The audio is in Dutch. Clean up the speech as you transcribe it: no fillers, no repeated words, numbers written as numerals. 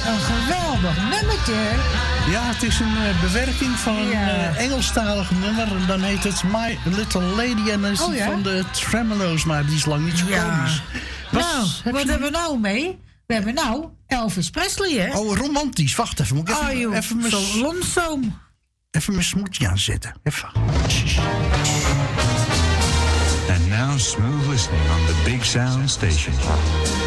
een geweldig nummertje. Ja, het is een bewerking van een Engelstalig nummer. En dan heet het My Little Lady. En dan is die van de Tremolo's, maar die is lang niet zo komisch. Wat hebben we nou mee? We hebben nou Elvis Presley, hè? Oh, romantisch. Wacht even. Moet ik even mijn... Zo lonesome. Even mijn smoetje aanzetten. Even. And now smooth listening on the Big Sound Station.